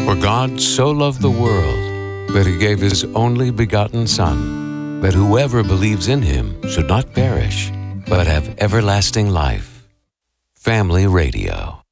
For God so loved the world that he gave his only begotten Son, that whoever believes in him should not perish, but have everlasting life. Family Radio.